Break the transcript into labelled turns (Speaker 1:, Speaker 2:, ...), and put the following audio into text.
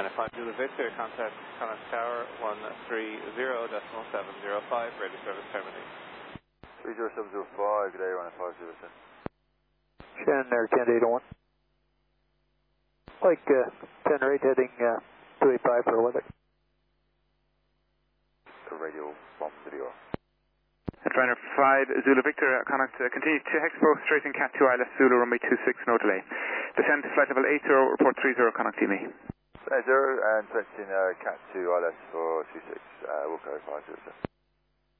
Speaker 1: 95 Zulu Victor, contact Connaught Tower 130.705, radio service terminated.
Speaker 2: 30705, good day, 105 Zulu Victor.
Speaker 3: Shannon Air 10-801. Like 10 rate heading 285 for weather.
Speaker 2: Radio 1 video.
Speaker 4: Trainer 5 Zulu Victor, Connaught, continue to Hexpro, straight in Cat 2 ILS Zulu, runway 26, no delay. Descend to flight level 80, report 30, Connaught TV.
Speaker 2: 0 and 20 Cat 2 ILS for 26, we'll go 5 Zulu.